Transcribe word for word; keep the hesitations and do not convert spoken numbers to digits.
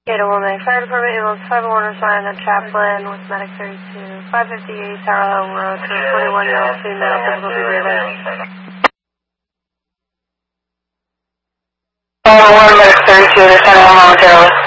eight oh one May Fire Department, ambulance five oh one assigned on Chaplain with Medic thirty-two, five fifty-eight Tower Home Road to a forty-one-year-old female, difficulty breathing. five oh one Medic thirty-two, they're sending home momentarily.